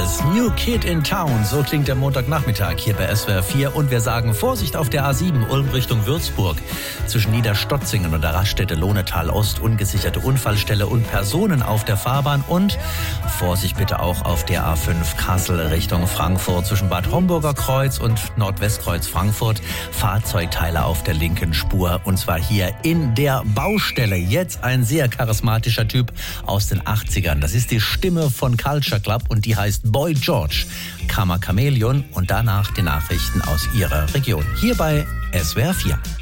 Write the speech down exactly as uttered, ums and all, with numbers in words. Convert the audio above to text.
Rivers, New Kid in Town. So klingt der Montagnachmittag hier bei S W R vier. Und wir sagen Vorsicht auf der A sieben, Ulm Richtung Würzburg. Zwischen Niederstotzingen und der Raststätte Lohnetal Ost ungesicherte Unfallstelle und Personen auf der Fahrbahn. Und Vorsicht bitte auch auf der A fünf Kassel Richtung Frankfurt. Zwischen Bad Homburger Kreuz und Nordwestkreuz Frankfurt. Fahrzeugteile auf der linken Spur. Und zwar hier in der Baustelle. Jetzt ein sehr charismatischer Typ aus den achtzigern. Das ist die Stimme von Culture Club und die heißt Boy George. Karma Chameleon und danach die Nachrichten aus ihrer Region. Hier bei S W R vier.